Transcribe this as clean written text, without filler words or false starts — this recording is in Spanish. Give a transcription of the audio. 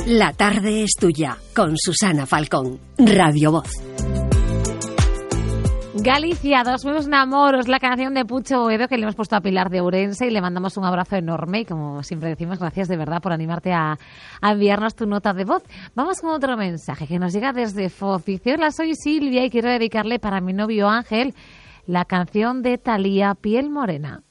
La tarde es tuya, con Susana Falcón, Radio Voz. Galicia, 2000 enamoros, la canción de Pucho Boedo que le hemos puesto a Pilar de Ourense y le mandamos un abrazo enorme y como siempre decimos, gracias de verdad por animarte a enviarnos tu nota de voz. Vamos con otro mensaje que nos llega desde Foz. Dice: hola, soy Silvia y quiero dedicarle para mi novio Ángel la canción de Thalía, Piel Morena.